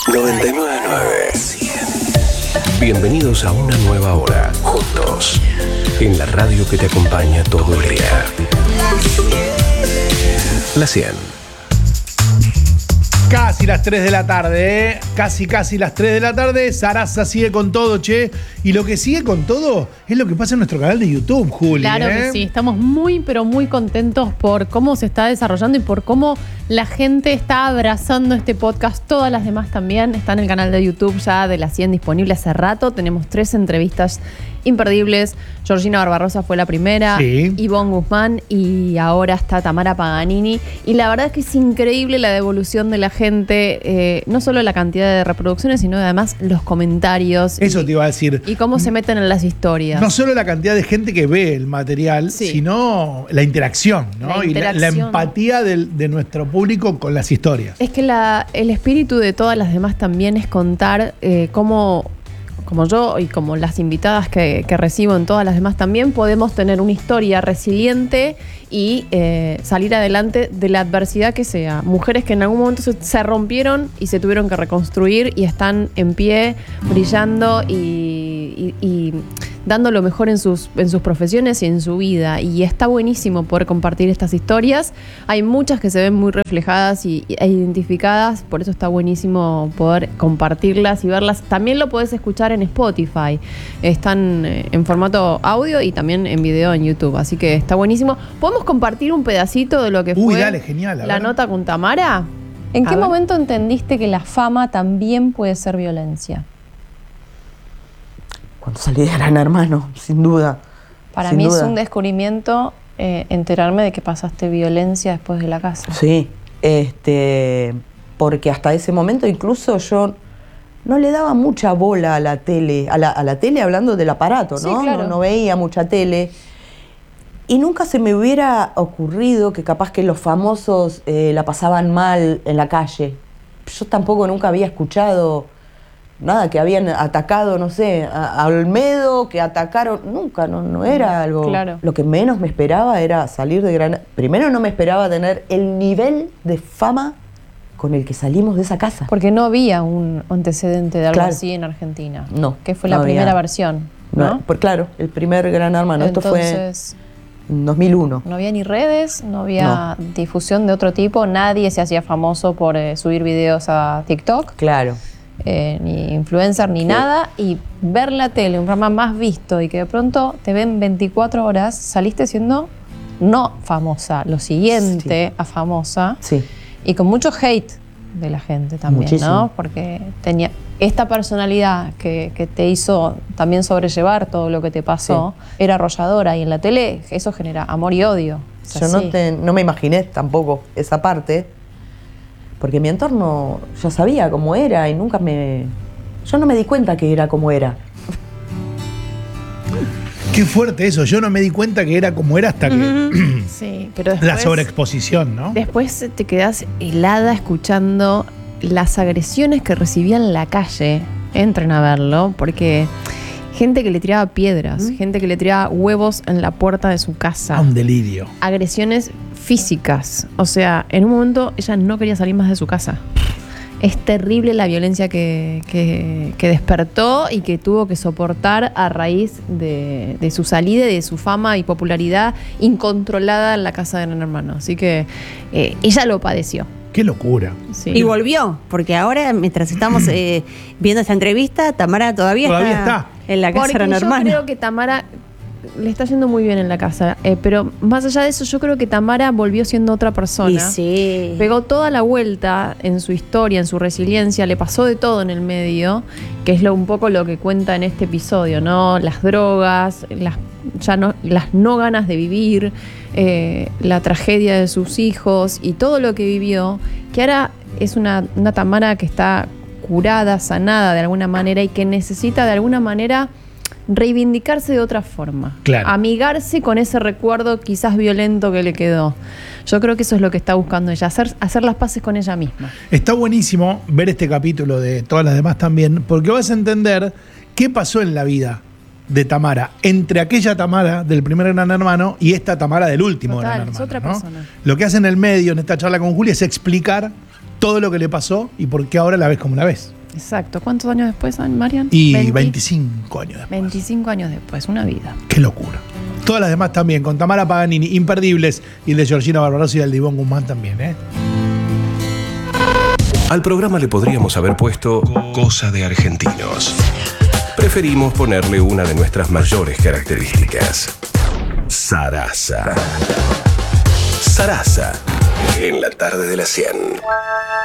99.9. Bienvenidos a una nueva hora, juntos, en la radio que te acompaña todo el día. La 100. Casi las 3 de la tarde, ¿eh? Casi las 3 de la tarde. Sarasa sigue con todo, che. Y lo que sigue con todo es lo que pasa en nuestro canal de YouTube, Juli. Claro que sí, estamos muy, pero muy contentos por cómo se está desarrollando y por cómo la gente está abrazando este podcast. Todas las demás también. Está en el canal de YouTube ya de la 100 disponible hace rato. Tenemos 3 entrevistas imperdibles. Georgina Barbarosa fue la primera, sí. Ivonne Guzmán y ahora está Tamara Paganini. Y la verdad es que es increíble la devolución de la gente, no solo la cantidad de reproducciones, sino además los comentarios. Eso te iba a decir. Y cómo se meten en las historias. No solo la cantidad de gente que ve el material, sí, sino la interacción, ¿no? Y la empatía de nuestro público con las historias. Es que el espíritu de todas las demás también es contar cómo, como yo y como las invitadas que recibo en todas las demás también, podemos tener una historia resiliente y salir adelante de la adversidad que sea. Mujeres que en algún momento se rompieron y se tuvieron que reconstruir y están en pie, brillando y dando lo mejor en sus profesiones y en su vida. Y está buenísimo poder compartir estas historias. Hay muchas que se ven muy reflejadas e identificadas, por eso está buenísimo poder compartirlas y verlas. También lo podés escuchar en Spotify. Están en formato audio y también en video en YouTube, así que está buenísimo. ¿Podemos compartir un pedacito de lo que fue dale, genial, la nota con Tamara? ¿En qué momento entendiste que la fama también puede ser violencia? Cuando salí de Gran Hermano, sin duda. Para mí es un descubrimiento enterarme de que pasaste violencia después de la casa. Sí, porque hasta ese momento incluso yo no le daba mucha bola a la tele, a la tele hablando del aparato, ¿no? Sí, claro. No veía mucha tele. Y nunca se me hubiera ocurrido que capaz que los famosos la pasaban mal en la calle. Yo tampoco nunca había escuchado nada, que habían atacado, no sé, a Olmedo, que atacaron, nunca, no era algo. Claro. Lo que menos me esperaba era salir de Gran... Primero no me esperaba tener el nivel de fama con el que salimos de esa casa. Porque no había un antecedente de algo Claro. así en Argentina. No. Que fue no la primera había. versión, ¿no? Claro, el primer Gran Hermano. Entonces, esto fue en 2001. no había ni redes, no había difusión de otro tipo, nadie se hacía famoso por subir videos a TikTok. Claro. Ni influencer, ni nada, y ver la tele, un programa más visto, y que de pronto te ven 24 horas, saliste siendo no famosa, lo siguiente a famosa, Sí. y con mucho hate de la gente también, Muchísimo. ¿no? Porque tenía esta personalidad que te hizo también sobrellevar todo lo que te pasó, era arrolladora, y en la tele eso genera amor y odio. Es Yo así. no me imaginé tampoco esa parte, porque mi entorno ya sabía cómo era y yo no me di cuenta que era como era. Qué fuerte eso. Yo no me di cuenta que era como era hasta que... Sí, pero después, la sobreexposición, ¿no? Después te quedás helada escuchando las agresiones que recibían en la calle. Entren a verlo, porque gente que le tiraba piedras, gente que le tiraba huevos en la puerta de su casa. Un delirio. Agresiones físicas. O sea, en un momento ella no quería salir más de su casa. Es terrible la violencia que despertó y que tuvo que soportar a raíz de su salida y de su fama y popularidad incontrolada en la casa de Gran Hermano. Así que ella lo padeció. Qué locura. Sí. Y volvió, porque ahora, mientras estamos viendo esta entrevista, Tamara todavía está en la casa Porque de Gran yo Hermano. creo que Tamara le está yendo muy bien en la casa, pero más allá de eso, yo creo que Tamara volvió siendo otra persona. Y sí. Pegó toda la vuelta en su historia, en su resiliencia, le pasó de todo en el medio, que es un poco lo que cuenta en este episodio, ¿no? Las drogas, las no ganas de vivir, la tragedia de sus hijos y todo lo que vivió, que ahora es una Tamara que está curada, sanada de alguna manera y que necesita de alguna manera reivindicarse de otra forma. Claro. Amigarse con ese recuerdo quizás violento que le quedó. Yo creo que eso es lo que está buscando ella, hacer las paces con ella misma. Está buenísimo ver este capítulo de todas las demás también, porque vas a entender qué pasó en la vida de Tamara, entre aquella Tamara del primer Gran Hermano y esta Tamara del último Total, Gran es Hermano. otra ¿no? persona. Lo que hace en el medio, en esta charla con Julia, es explicar todo lo que le pasó y por qué ahora la ves como la ves. Exacto. ¿Cuántos años después, Marian? Y 25 años después. 25 años después, una vida. Qué locura. Todas las demás también, con Tamara Paganini, imperdibles, y el de Georgina Barbarossa y el de Ivonne Guzmán también, ¿eh? Al programa le podríamos haber puesto Cosa de Argentinos. Preferimos ponerle una de nuestras mayores características. Sarasa. Sarasa. En la tarde de las 100.